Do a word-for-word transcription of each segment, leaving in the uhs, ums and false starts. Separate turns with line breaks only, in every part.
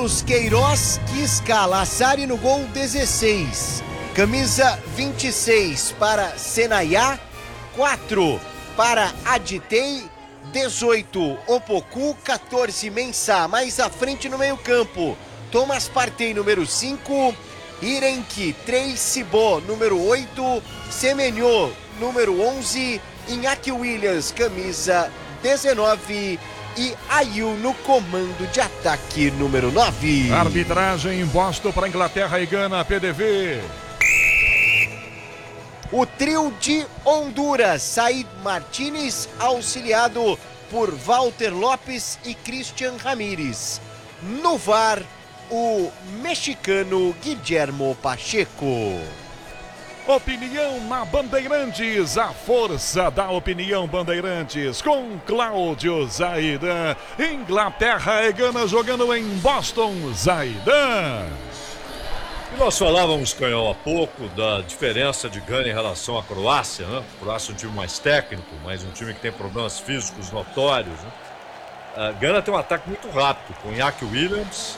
Carlos Queiroz, que escala Assari no gol dezesseis. Camisa vinte e seis para Senayá, quatro para Aditei, dezoito Opoku, quatorze Mensah. Mais à frente no meio campo, Thomas Partey, número cinco, Irenque, três, Cibó, número oito, Semenyo, número onze, Iñaki Williams, camisa dezenove e Ayew no comando de ataque, número nove.
Arbitragem imposto para Inglaterra e Gana, P D V.
O trio de Honduras, Said Martínez, auxiliado por Walter Lopes e Christian Ramírez. No V A R, o mexicano Guillermo Pacheco.
Opinião na Bandeirantes, a força da opinião Bandeirantes, com Cláudio Zaidan. Inglaterra e Gana jogando em Boston, Zaidan.
E nós falávamos, Canhão, há pouco da diferença de Gana em relação à Croácia, né? A Croácia é um time mais técnico, mas um time que tem problemas físicos notórios, né? A Gana tem um ataque muito rápido, com Iñaki Williams,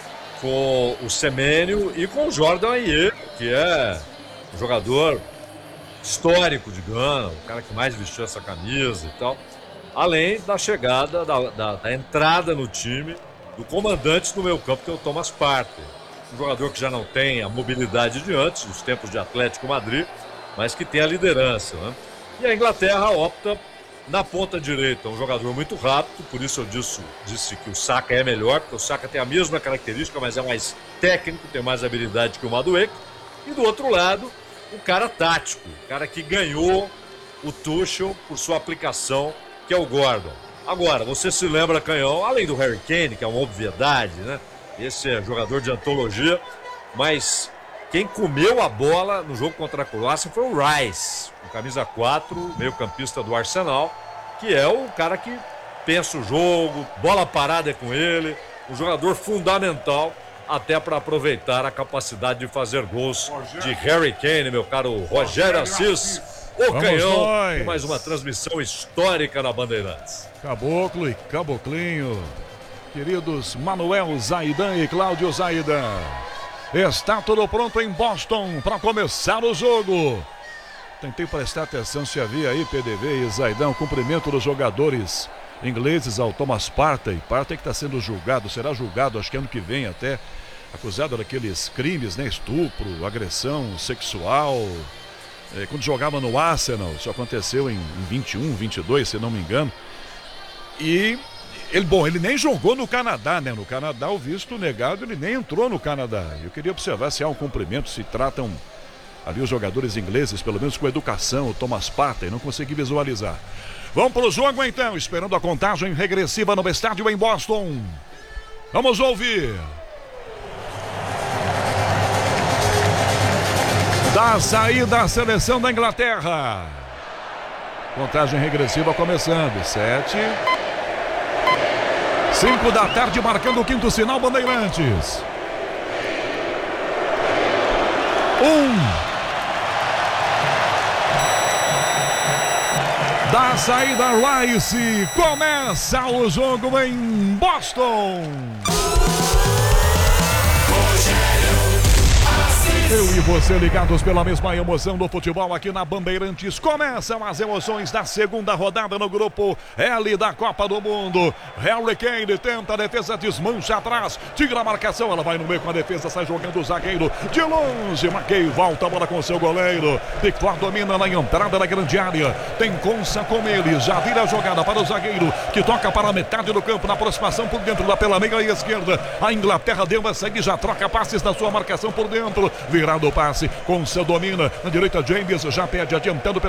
com o Semenyo e com o Jordan Ayew, que é um jogador histórico de Gana, o cara que mais vestiu essa camisa e tal. Além da chegada, da, da, da entrada no time do comandante do meio campo, que é o Thomas Partey. Um jogador que já não tem a mobilidade de antes, dos tempos de Atlético Madrid, mas que tem a liderança, né? E a Inglaterra opta na ponta direita, um jogador muito rápido, por isso eu disse, disse que o Saka é melhor, porque o Saka tem a mesma característica, mas é mais técnico, tem mais habilidade que o Madueke. E do outro lado, o cara tático, o cara que ganhou o Tuchel por sua aplicação, que é o Gordon. Agora, você se lembra, Canhão, além do Harry Kane, que é uma obviedade, né? Esse é jogador de antologia, mas quem comeu a bola no jogo contra a Croácia foi o Rice, o camisa quatro, meio-campista do Arsenal, que é o cara que pensa o jogo, bola parada é com ele, um jogador fundamental até para aproveitar a capacidade de fazer gols de Harry Kane, meu caro Rogério Assis, o
Vamos
Canhão,
nós.
e mais uma transmissão histórica na Bandeirantes.
Caboclo e Caboclinho, queridos Manuel Zaidan e Cláudio Zaidan. Está tudo pronto em Boston para começar o jogo. Tentei prestar atenção se havia aí, P D V e Zaidan, o cumprimento dos jogadores ingleses ao Thomas Partey. Partey que está sendo julgado, será julgado acho que ano que vem até, acusado daqueles crimes, né? Estupro, agressão sexual. É, quando jogava no Arsenal, isso aconteceu em, em vinte e um, vinte e dois, se não me engano. E ele, bom, ele nem jogou no Canadá, né? No Canadá, o visto negado, ele nem entrou no Canadá. Eu queria observar se há um cumprimento, se tratam ali os jogadores ingleses, pelo menos com educação, o Thomas Partey, não consegui visualizar. Vamos pro jogo então, esperando a contagem regressiva no estádio em Boston. Vamos ouvir. Da saída da seleção da Inglaterra. Contagem regressiva começando. Sete. Cinco da tarde, marcando o quinto sinal, Bandeirantes. Um. Da saída Rice, começa o jogo em Boston. Eu e você ligados pela mesma emoção do futebol aqui na Bandeirantes. Começam as emoções da segunda rodada no grupo L da Copa do Mundo. Harry Kane tenta a defesa, desmancha atrás, tira a marcação, ela vai no meio com a defesa, sai jogando o zagueiro de longe. Maquei volta a bola com seu goleiro. Piquet domina na entrada da grande área. Tem Konsa com ele, já vira a jogada para o zagueiro que toca para a metade do campo, na aproximação por dentro da pela meia esquerda. A Inglaterra deu a sair, já troca passes na sua marcação por dentro. Virado o passe, Konsa domina na direita, James já pede adiantando